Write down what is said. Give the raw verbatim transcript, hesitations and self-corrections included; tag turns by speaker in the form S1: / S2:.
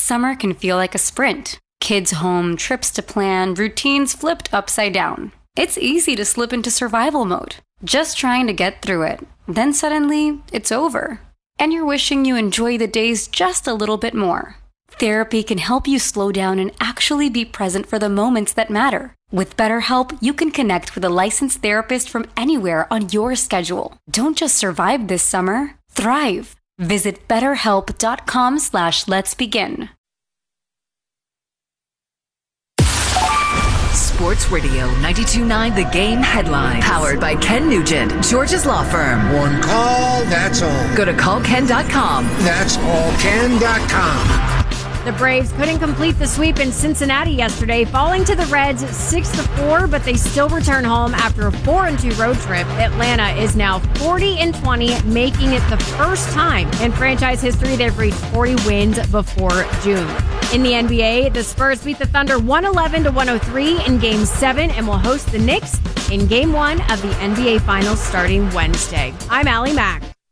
S1: summer can feel like a sprint. Kids home, trips to plan, routines flipped upside down. It's easy to slip into survival mode, just trying to get through it. Then suddenly, it's over. And you're wishing you enjoy the days just a little bit more. Therapy can help you slow down and actually be present for the moments that matter. With BetterHelp, you can connect with a licensed therapist from anywhere on your schedule. Don't just survive this summer, thrive. Visit betterhelp.com slash let's begin.
S2: Sports Radio ninety-two point nine The Game headlines. Powered by Ken Nugent, George's Law Firm.
S3: One call, that's all.
S2: Go to call ken dot com.
S3: That's all ken dot com.
S4: The Braves couldn't complete the sweep in Cincinnati yesterday, falling to the Reds six to four, but they still return home after a four and two road trip. Atlanta is now forty and twenty, making it the first time in franchise history they've reached forty wins before June. In the N B A, the Spurs beat the Thunder one eleven to one oh three in Game seven and will host the Knicks in Game one of the N B A Finals starting Wednesday. I'm Allie Mack.